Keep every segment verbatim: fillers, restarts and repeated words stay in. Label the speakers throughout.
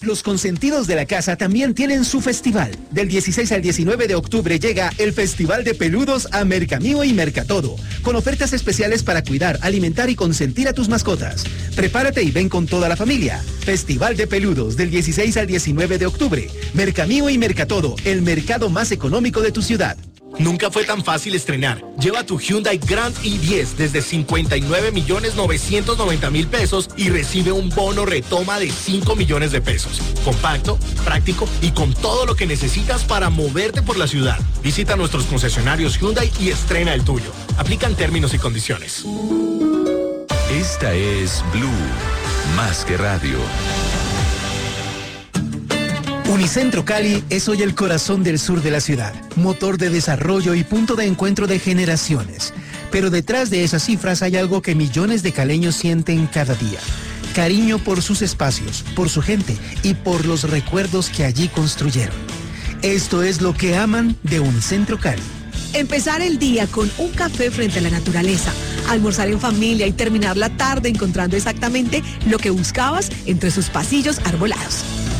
Speaker 1: Los consentidos de la casa también tienen su festival. Del dieciséis al diecinueve de octubre llega el Festival de Peludos a Mercamío y Mercatodo, con ofertas especiales para cuidar, alimentar y consentir a tus mascotas. Prepárate y ven con toda la familia. Festival de Peludos del dieciséis al diecinueve de octubre. Mercamío y Mercatodo, el mercado más económico de tu ciudad.
Speaker 2: Nunca fue tan fácil estrenar. Lleva tu Hyundai Grand i diez desde cincuenta y nueve millones novecientos noventa mil pesos y recibe un bono retoma de cinco millones de pesos. Compacto, práctico y con todo lo que necesitas para moverte por la ciudad. Visita nuestros concesionarios Hyundai y estrena el tuyo. Aplican términos y condiciones.
Speaker 3: Esta es Blue, más que radio.
Speaker 1: Unicentro Cali es hoy el corazón del sur de la ciudad, motor de desarrollo y punto de encuentro de generaciones. Pero detrás de esas cifras hay algo que millones de caleños sienten cada día. Cariño por sus espacios, por su gente y por los recuerdos que allí construyeron. Esto es lo que aman de Unicentro Cali.
Speaker 4: Empezar el día con un café frente a la naturaleza, almorzar en familia y terminar la tarde encontrando exactamente lo que buscabas entre sus pasillos arbolados.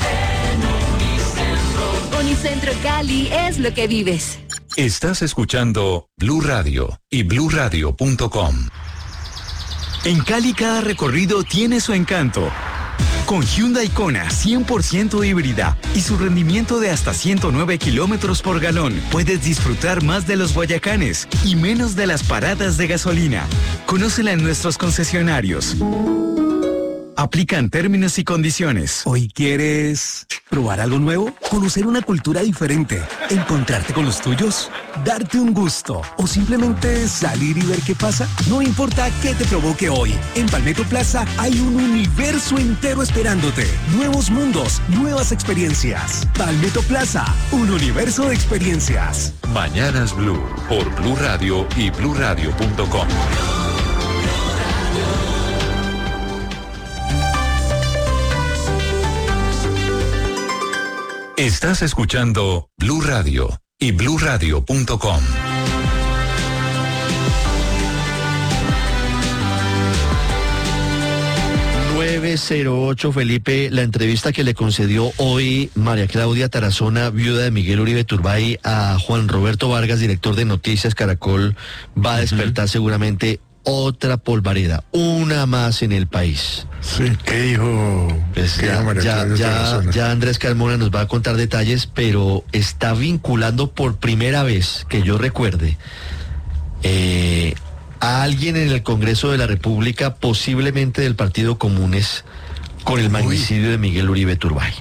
Speaker 5: Unicentro Cali es lo que vives.
Speaker 3: Estás escuchando Blue Radio y blue radio punto com.
Speaker 6: En Cali cada recorrido tiene su encanto. Con Hyundai Kona cien por ciento híbrida y su rendimiento de hasta ciento nueve kilómetros por galón, puedes disfrutar más de los Guayacanes y menos de las paradas de gasolina. Conócela en nuestros concesionarios. Aplican términos y condiciones.
Speaker 7: ¿Hoy quieres probar algo nuevo? ¿Conocer una cultura diferente? ¿Encontrarte con los tuyos? ¿Darte un gusto? ¿O simplemente salir y ver qué pasa? No importa qué te provoque hoy. En Palmetto Plaza hay un universo entero esperándote. Nuevos mundos, nuevas experiencias. Palmetto Plaza, un universo de experiencias.
Speaker 3: Mañanas Blue, por Blue Radio y blue radio punto com. Estás escuchando Blue Radio y blue radio punto com.
Speaker 8: nueve cero ocho, Felipe, la entrevista que le concedió hoy María Claudia Tarazona, viuda de Miguel Uribe Turbay, a Juan Roberto Vargas, director de Noticias Caracol, va a despertar uh-huh. seguramente otra polvareda, una más en el país.
Speaker 9: Sí, ¿qué dijo?
Speaker 8: Pues
Speaker 9: ¿qué
Speaker 8: ya,
Speaker 9: dijo María
Speaker 8: ya, ya, ya Andrés Carmona nos va a contar detalles, pero está vinculando por primera vez, que yo recuerde, eh, a alguien en el Congreso de la República, posiblemente del Partido Comunes, con el magnicidio Uy. de Miguel Uribe Turbay.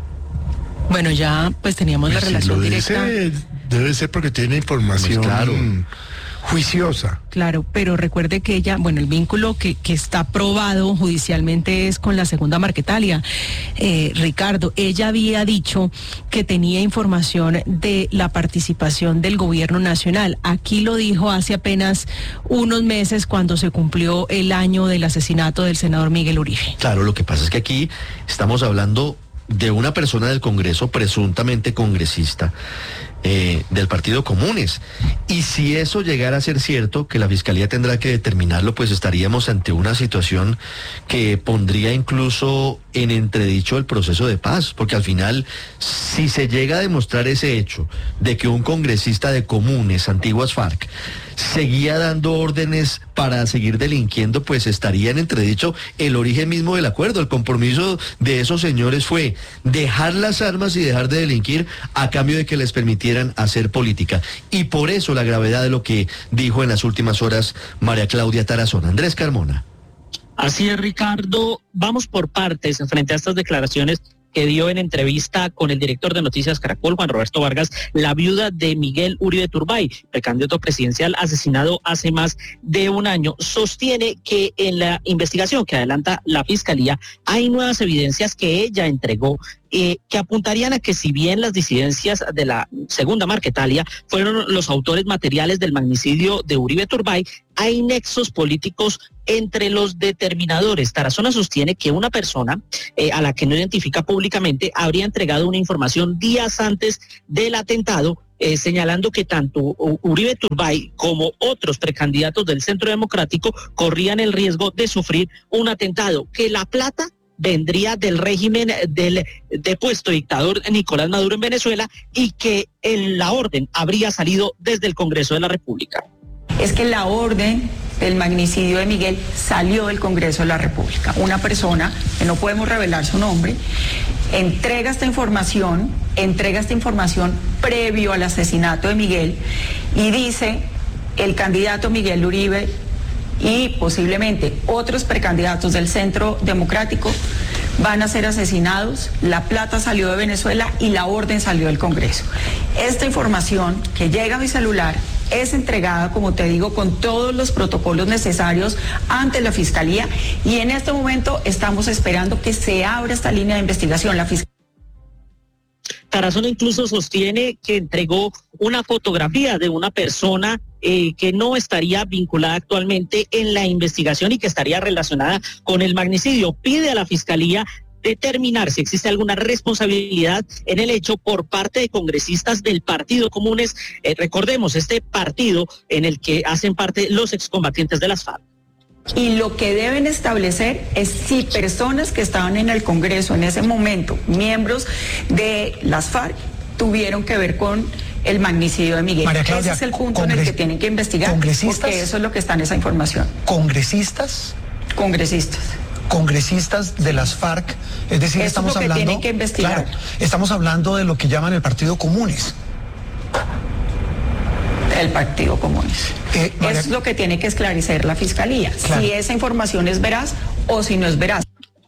Speaker 10: Bueno, ya pues teníamos pues la relación
Speaker 9: si
Speaker 10: directa.
Speaker 9: Dice, debe ser porque tiene información.
Speaker 8: Pues claro.
Speaker 9: Juiciosa.
Speaker 10: Claro, pero recuerde que ella, bueno, el vínculo que, que está probado judicialmente es con la segunda Marquetalia. Eh, Ricardo, ella había dicho que tenía información de la participación del gobierno nacional. Aquí lo dijo hace apenas unos meses cuando se cumplió el año del asesinato del senador Miguel Uribe.
Speaker 8: Claro, lo que pasa es que aquí estamos hablando de una persona del Congreso, presuntamente congresista, Eh, del Partido Comunes. Y si eso llegara a ser cierto, que la Fiscalía tendrá que determinarlo, pues estaríamos ante una situación que pondría incluso en entredicho el proceso de paz, porque al final, si se llega a demostrar ese hecho de que un congresista de Comunes, antiguas FARC, seguía dando órdenes para seguir delinquiendo, pues estaría en entredicho el origen mismo del acuerdo. El compromiso de esos señores fue dejar las armas y dejar de delinquir a cambio de que les permitieran hacer política. Y por eso la gravedad de lo que dijo en las últimas horas María Claudia Tarazona. Andrés Carmona.
Speaker 11: Así es, Ricardo. Vamos por partes frente a estas declaraciones que dio en entrevista con el director de Noticias Caracol, Juan Roberto Vargas, la viuda de Miguel Uribe Turbay, precandidato presidencial asesinado hace más de un año. Sostiene que en la investigación que adelanta la Fiscalía hay nuevas evidencias que ella entregó Eh, que apuntarían a que si bien las disidencias de la segunda Marquetalia fueron los autores materiales del magnicidio de Uribe Turbay, hay nexos políticos entre los determinadores. Tarazona sostiene que una persona eh, a la que no identifica públicamente habría entregado una información días antes del atentado, Eh, señalando que tanto Uribe Turbay como otros precandidatos del Centro Democrático corrían el riesgo de sufrir un atentado, que la plata vendría del régimen del depuesto dictador Nicolás Maduro en Venezuela y que en la orden habría salido desde el Congreso de la República.
Speaker 12: Es que la orden del magnicidio de Miguel salió del Congreso de la República. Una persona, que no podemos revelar su nombre, entrega esta información, entrega esta información previo al asesinato de Miguel y dice: el candidato Miguel Uribe y posiblemente otros precandidatos del Centro Democrático van a ser asesinados, la plata salió de Venezuela y la orden salió del Congreso. Esta información que llega a mi celular es entregada, como te digo, con todos los protocolos necesarios ante la Fiscalía y en este momento estamos esperando que se abra esta línea de investigación. La Fiscalía
Speaker 11: Tarazona incluso sostiene que entregó una fotografía de una persona eh, que no estaría vinculada actualmente en la investigación y que estaría relacionada con el magnicidio. Pide a la Fiscalía determinar si existe alguna responsabilidad en el hecho por parte de congresistas del Partido Comunes. Eh, recordemos, este partido en el que hacen parte los excombatientes de las FARC.
Speaker 12: Y lo que deben establecer es si personas que estaban en el Congreso en ese momento, miembros de las FARC, tuvieron que ver con el magnicidio de Miguel.
Speaker 13: María Claudia,
Speaker 12: ese es el punto en el que tienen que investigar,
Speaker 13: ¿congresistas?
Speaker 12: Porque eso es lo que está en esa información.
Speaker 13: ¿Congresistas?
Speaker 12: Congresistas.
Speaker 13: Congresistas de las FARC, es decir,
Speaker 12: eso
Speaker 13: estamos
Speaker 12: es lo que
Speaker 13: hablando,
Speaker 12: tienen que investigar.
Speaker 13: Claro, estamos hablando de lo que llaman el Partido Comunes.
Speaker 12: El Partido Comunes.
Speaker 13: Eh, María...
Speaker 12: Es lo que tiene que esclarecer la Fiscalía, claro, si esa información es veraz o si no es veraz.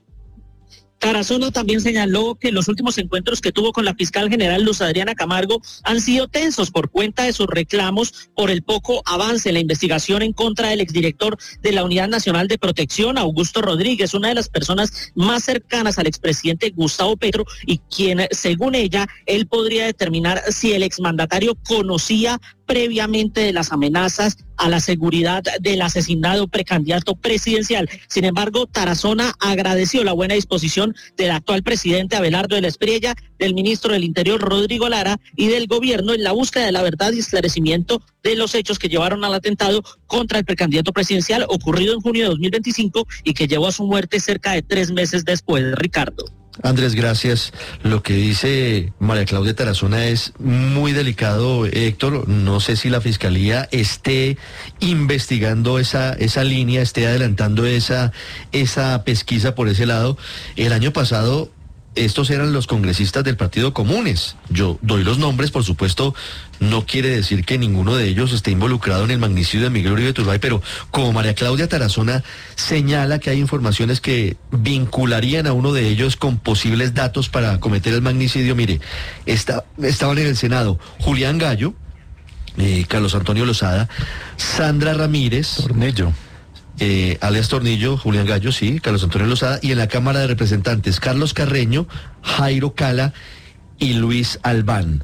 Speaker 11: Tarazona también señaló que los últimos encuentros que tuvo con la fiscal general Luz Adriana Camargo han sido tensos por cuenta de sus reclamos por el poco avance en la investigación en contra del exdirector de la Unidad Nacional de Protección, Augusto Rodríguez, una de las personas más cercanas al expresidente Gustavo Petro y quien, según ella, él podría determinar si el exmandatario conocía previamente de las amenazas a la seguridad del asesinado precandidato presidencial. Sin embargo, Tarazona agradeció la buena disposición del actual presidente Abelardo de la Espriella, del ministro del Interior Rodrigo Lara y del gobierno en la búsqueda de la verdad y esclarecimiento de los hechos que llevaron al atentado contra el precandidato presidencial ocurrido en junio de dos mil veinticinco y que llevó a su muerte cerca de tres meses después. Ricardo.
Speaker 8: Andrés, gracias. Lo que dice María Claudia Tarazona es muy delicado, Héctor. No sé si la Fiscalía esté investigando esa, esa línea, esté adelantando esa, esa pesquisa por ese lado. El año pasado estos eran los congresistas del Partido Comunes. Yo doy los nombres, por supuesto, no quiere decir que ninguno de ellos esté involucrado en el magnicidio de Miguel Uribe Turbay, pero como María Claudia Tarazona señala que hay informaciones que vincularían a uno de ellos con posibles datos para cometer el magnicidio, mire, está, estaban en el Senado Julián Gallo, eh, Carlos Antonio Lozada, Sandra Ramírez,
Speaker 3: Tornillo.
Speaker 8: Eh, alias Tornillo, Julián Gallo, sí, Carlos Antonio Lozada, y en la Cámara de Representantes, Carlos Carreño, Jairo Cala y Luis Albán.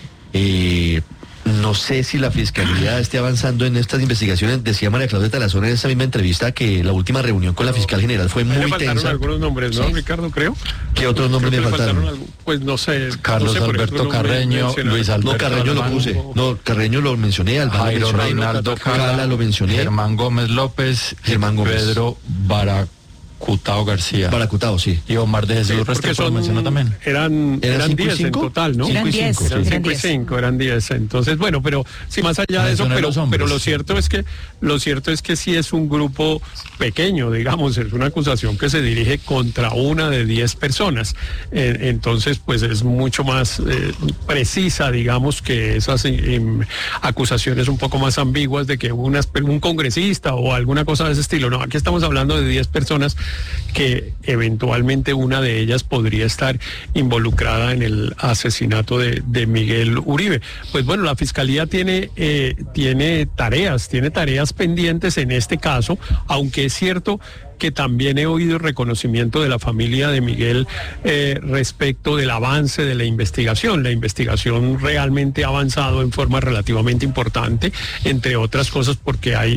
Speaker 8: Eh, no sé si la Fiscalía esté avanzando en estas investigaciones. Decía María Claudia Tarazona en esa misma entrevista que la última reunión con la fiscal general fue muy
Speaker 14: me faltaron
Speaker 8: tensa.
Speaker 14: Algunos nombres, ¿no, sí, Ricardo, creo?
Speaker 8: ¿Qué otros nombres me faltaron?
Speaker 14: faltaron pues no sé.
Speaker 3: Carlos
Speaker 14: no sé,
Speaker 3: Alberto Carreño, Luis Alberto.
Speaker 8: No, Carreño lo puse. No, Carreño lo mencioné, Albán
Speaker 3: Jairo
Speaker 8: lo mencioné,
Speaker 3: Reinaldo
Speaker 8: Cala,
Speaker 3: Cala
Speaker 8: lo mencioné.
Speaker 3: Germán Gómez López,
Speaker 8: Germán Gómez.
Speaker 3: Pedro Baracutao García.
Speaker 8: Baracutao, sí.
Speaker 3: Y Omar de Jesús
Speaker 14: sí,
Speaker 3: Restrepo lo mencionó también.
Speaker 14: Eran, eran diez en total, ¿no?
Speaker 10: Eran diez.
Speaker 14: Eran cinco y cinco, eran diez. Entonces, bueno, pero sí, más allá de eso, pero, pero lo cierto es que lo cierto es que sí es un grupo pequeño, digamos, es una acusación que se dirige contra una de diez personas. Eh, entonces, pues es mucho más eh, precisa, digamos, que esas eh, acusaciones un poco más ambiguas de que una, un congresista o alguna cosa de ese estilo. No, aquí estamos hablando de diez personas que eventualmente una de ellas podría estar involucrada en el asesinato de, de Miguel Uribe. Pues bueno, la Fiscalía tiene, eh, tiene tareas, tiene tareas pendientes en este caso, aunque es cierto que también he oído reconocimiento de la familia de Miguel eh, respecto del avance de la investigación. La investigación realmente ha avanzado en forma relativamente importante, entre otras cosas porque hay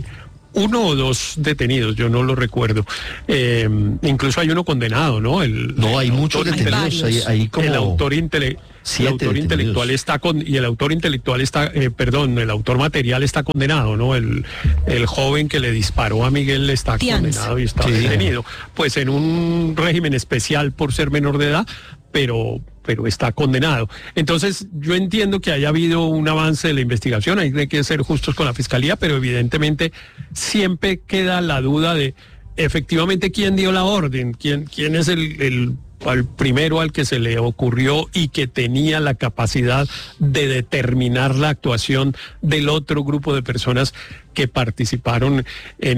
Speaker 14: uno o dos detenidos, yo no lo recuerdo. Eh, incluso hay uno condenado, ¿no? El,
Speaker 8: no, hay
Speaker 14: el
Speaker 8: muchos detenidos, hay, hay como
Speaker 14: el autor, intele, el autor intelectual está con y el autor intelectual está, eh, perdón, el autor material está condenado, ¿no? El, el joven que le disparó a Miguel está Tians. condenado y está sí. detenido, pues en un régimen especial por ser menor de edad, pero pero está condenado. Entonces, yo entiendo que haya habido un avance de la investigación, hay que ser justos con la fiscalía, pero evidentemente siempre queda la duda de efectivamente quién dio la orden, quién, quién es el, el, el primero al que se le ocurrió y que tenía la capacidad de determinar la actuación del otro grupo de personas que participaron en